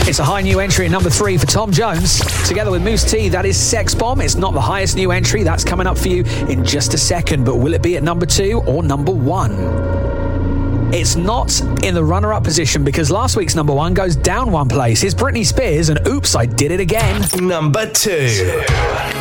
It's a high new entry at number 3 for Tom Jones. Together with Moose T, that is Sex Bomb. It's not the highest new entry. That's coming up for you in just a second. But will it be at number 2 or number 1? It's not in the runner-up position because last week's number 1 goes down one place. It's Britney Spears and Oops, I Did It Again. Number 2.